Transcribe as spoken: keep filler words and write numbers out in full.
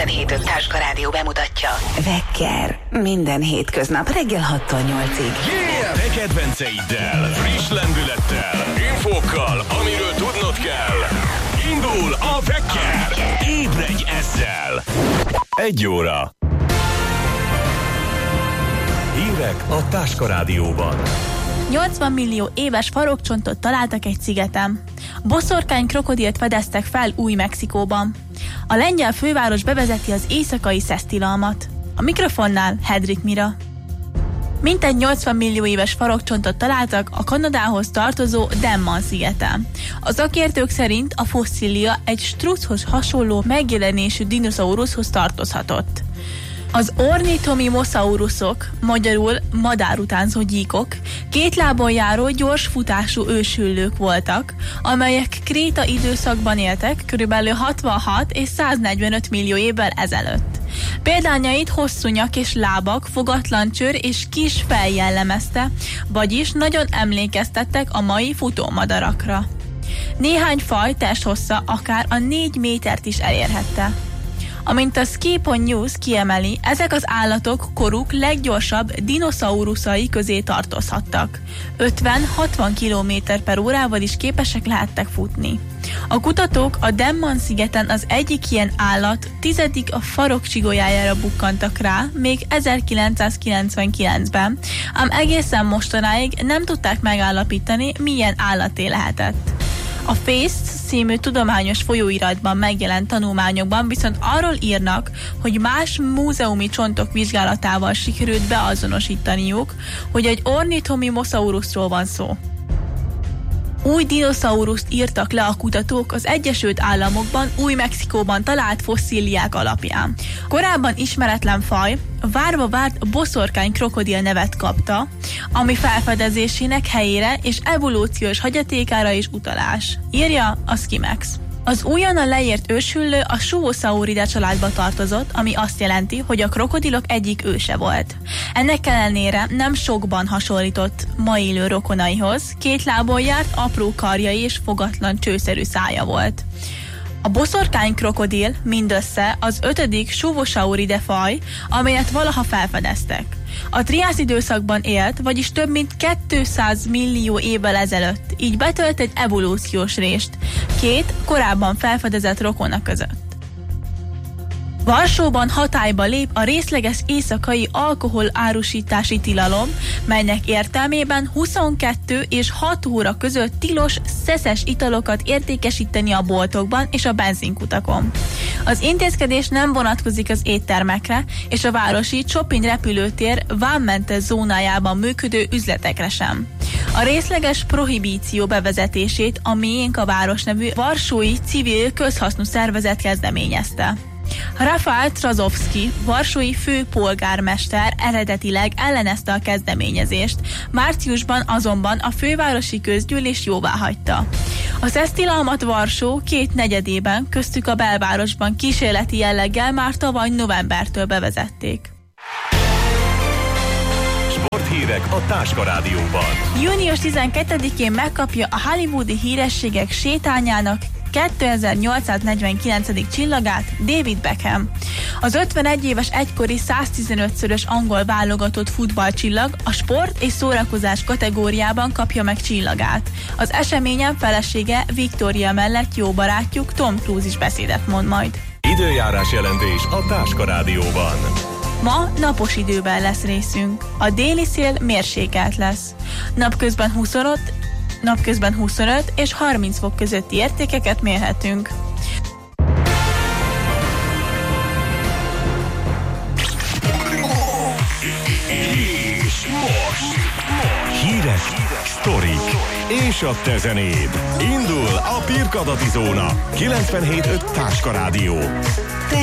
kilencvenhét öt Táska Rádió bemutatja. Wecker. Minden hétköznap reggel hattól nyolcig. Yeah! Te kedvenceiddel, friss lendülettel, infókkal, amiről tudnod kell. Indul a Wecker. Ébredj ezzel. Egy óra. Hírek a Táska Rádióban. nyolcvan millió éves farokcsontot találtak egy szigeten. Boszorkány krokodilt fedeztek fel Új-Mexikóban. A lengyel főváros bevezeti az éjszakai szesztilalmat. A mikrofonnál Hedrik Mira. Mintegy nyolcvan millió éves farokcsontot találtak a Kanadához tartozó Denman-szigeten. A szakértők szerint a fosszília egy struchoz hasonló megjelenésű dinoszauruszhoz tartozhatott. Az ornithomimosaurusok, magyarul madárutánzó gyíkok, két lábon járó, gyors futású ősüllők voltak, amelyek kréta időszakban éltek körülbelül hatvanhat és száznegyvenöt millió évvel ezelőtt. Példányait hosszú nyak és lábak, fogatlan csőr és kis fej jellemezte, vagyis nagyon emlékeztettek a mai futómadarakra. Néhány faj testhossza akár a négy métert is elérhette. Amint a Ski.News kiemeli, ezek az állatok koruk leggyorsabb dinoszauruszai közé tartozhattak. ötven-hatvan kilométer per órával is képesek lehettek futni. A kutatók a Denman-szigeten az egyik ilyen állat tizedik a farok csigoljájára bukkantak rá még ezerkilencszázkilencvenkilencben, ám egészen mostanáig nem tudták megállapítani, milyen állaté lehetett. A Face című tudományos folyóiratban megjelent tanulmányokban viszont arról írnak, hogy más múzeumi csontok vizsgálatával sikerült beazonosítaniuk, hogy egy ornithomimosaurusról van szó. Új dinoszauruszt írtak le a kutatók az Egyesült Államokban, Új-Mexikóban talált fosszíliák alapján. Korábban ismeretlen faj várva várt boszorkány krokodil nevet kapta, ami felfedezésének helyére és evolúciós hagyatékára is utalás, írja a Skimex. Az újonnan leírt ősüllő a Suosauridae családba tartozott, ami azt jelenti, hogy a krokodilok egyik őse volt. Ennek ellenére nem sokban hasonlított ma élő rokonaihoz, két lábon járt, apró karjai és fogatlan csőszerű szája volt. A boszorkány krokodil mindössze az ötödik Suosauridae faj, amelyet valaha felfedeztek. A triász időszakban élt, vagyis több mint kétszáz millió évvel ezelőtt, így betölt egy evolúciós rést két korábban felfedezett rokona között. Varsóban hatályba lép a részleges éjszakai alkohol árusítási tilalom, melynek értelmében huszonkettő és hat óra között tilos szeszes italokat értékesíteni a boltokban és a benzinkutakon. Az intézkedés nem vonatkozik az éttermekre és a városi Chopin repülőtér vámmentes zónájában működő üzletekre sem. A részleges prohibíció bevezetését a Miénk a város nevű varsói civil közhasznú szervezet kezdeményezte. Rafał Trzaskowski, varsói főpolgármester eredetileg ellenezte a kezdeményezést, márciusban azonban a fővárosi közgyűlés jóváhagyta. A szesztilalmat Varsó két negyedében, köztük a belvárosban kísérleti jelleggel már tavaly novembertől bevezették. Sporthírek a Táska Rádióban. június tizenkettedikén megkapja a hollywoodi hírességek sétányának kétezer-nyolcszáznegyvenkilencedik csillagát David Beckham. Az ötvenegy éves egykori száztizenötszörös angol válogatott futballcsillag a sport és szórakozás kategóriában kapja meg csillagát. Az eseményen felesége Victoria mellett jó barátjuk Tom Cruise is beszédet mond majd. Időjárás jelentés a Táska Rádióban. Ma napos időben lesz részünk. A déli szél mérsékelt lesz. Napközben huszonöt Napközben huszonöt és harminc fok közötti értékeket mérhetünk. És most, most hírek, sztorik és a te zenéd. Indul a Pirkadati Zóna. kilencvenhét öt Táska Rádió.